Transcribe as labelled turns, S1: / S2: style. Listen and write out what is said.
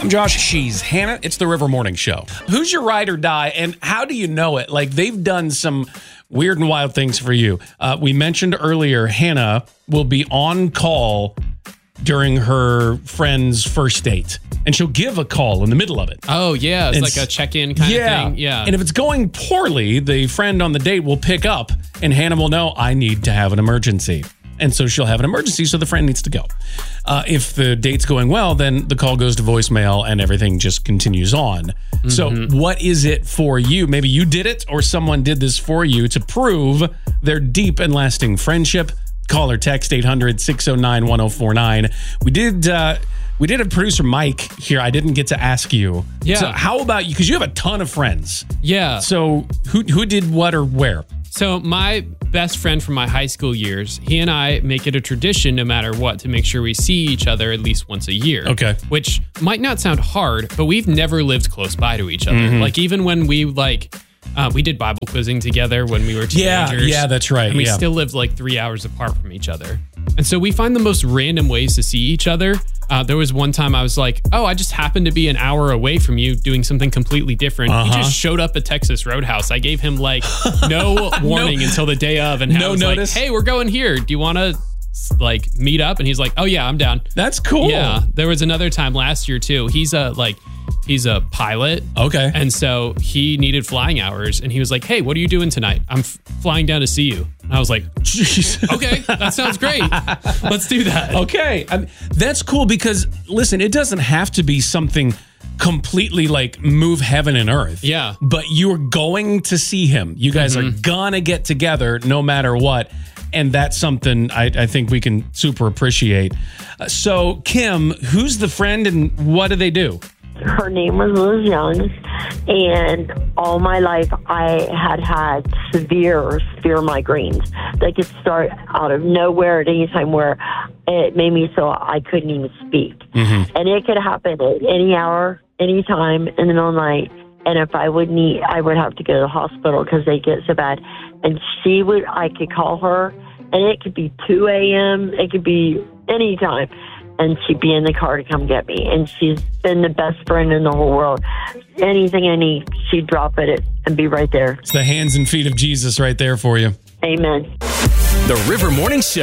S1: I'm Josh. She's Hannah. It's the River Morning Show. Who's your ride or die, and how do you know it? Like, they've done some weird and wild things for you. We mentioned earlier, Hannah will be on call during her friend's first date, and she'll give a call in the middle of it.
S2: Oh, yeah. It's like a check-in kind of thing. Yeah.
S1: And if it's going poorly, the friend on the date will pick up, and Hannah will know, I need to have an emergency. And so she'll have an emergency, so the friend needs to go. If the date's going well, then the call goes to voicemail and everything just continues on. Mm-hmm. So what is it for you? Maybe you did it or someone did this for you to prove their deep and lasting friendship. Call or text 800-609-1049. We did have producer Mike here. I didn't get to ask you.
S2: Yeah.
S1: So how about you? Because you have a ton of friends.
S2: Yeah.
S1: So who did what or where?
S2: So my best friend from my high school years, he and I make it a tradition no matter what to make sure we see each other at least once a year.
S1: Okay.
S2: Which might not sound hard, but we've never lived close by to each other.
S1: Mm-hmm.
S2: Like even when we we did Bible quizzing together when we were teenagers.
S1: Yeah, that's right.
S2: And we still lived like 3 hours apart from each other. And so we find the most random ways to see each other. There was one time I was like, oh, I just happened to be an hour away from you doing something completely different. He just showed up at Texas Roadhouse. I gave him like no warning until the day of. And I was notice. Like, hey, we're going here. Do you want to like meet up? And he's like, oh yeah, I'm down.
S1: That's cool.
S2: Yeah. There was another time last year too. He's a pilot.
S1: Okay.
S2: And so he needed flying hours and he was like, hey, what are you doing tonight? I'm flying down to see you. And I was like, jeez. Okay, that sounds great. Let's do that.
S1: Okay. That's cool because, listen, it doesn't have to be something completely like move heaven and earth.
S2: Yeah.
S1: But you're going to see him. You guys are gonna get together no matter what. And that's something I think we can super appreciate. So, Kim, who's the friend and what do they do?
S3: Her name was Liz Young, and all my life I had severe migraines. They could start out of nowhere at any time where it made me so I couldn't even speak. Mm-hmm. And it could happen at any hour, any time in the middle of the night. And if I wouldn't eat, I would have to go to the hospital because they get so bad. And I could call her, and it could be 2 a.m., it could be any time. And she'd be in the car to come get me. And she's been the best friend in the whole world. Anything I need, she'd drop it and be right there.
S1: It's the hands and feet of Jesus right there for you.
S3: Amen.
S4: The River Morning Show.